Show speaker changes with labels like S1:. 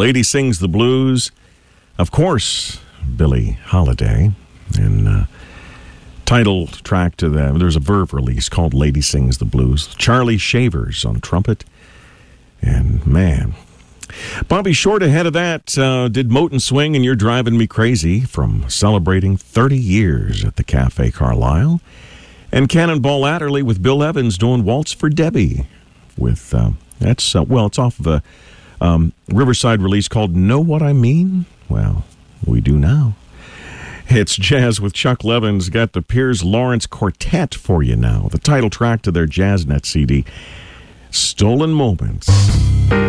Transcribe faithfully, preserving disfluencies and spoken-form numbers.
S1: Lady Sings the Blues. Of course, Billie Holiday. And uh, title track to them, there's a Verve release called Lady Sings the Blues. Charlie Shavers on trumpet. And man, Bobby Short ahead of that uh, did Moten Swing and You're Driving Me Crazy from celebrating thirty years at the Cafe Carlisle. And Cannonball Adderley with Bill Evans doing Waltz for Debbie. With, uh, that's, uh, well, it's off of a um, Riverside release called Know What I Mean? Well, we do now. It's Jazz with Chuck Levins. Got the Piers Lawrence Quartet for you now. The title track to their JazzNet C D, Stolen Moments.